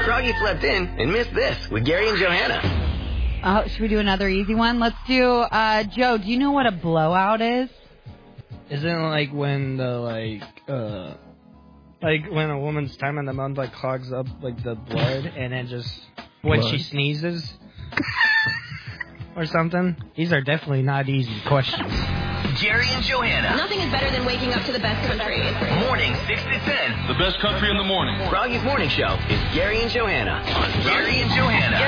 Froggy slept in and missed this with Gary and Johanna. Oh, should we do another easy one? Let's do, Joe, do you know what a blowout is? Isn't it like when the, like when a woman's time in the month, like, clogs up, like, the blood, and then just, when she sneezes, or something? These are definitely not easy questions. Gary and Johanna. Nothing is better than waking up to the best country. Morning, 6 to 10. The best country in the morning. Froggy's Morning Show is Gary and Johanna on Gary and Johanna.